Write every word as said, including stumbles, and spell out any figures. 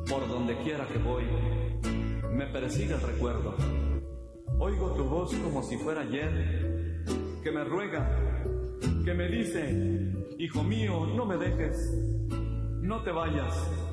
Por donde quiera que voy, me persigue el recuerdo. Oigo tu voz como si fuera ayer, que me ruega, que me dice: hijo mío, no me dejes, no te vayas.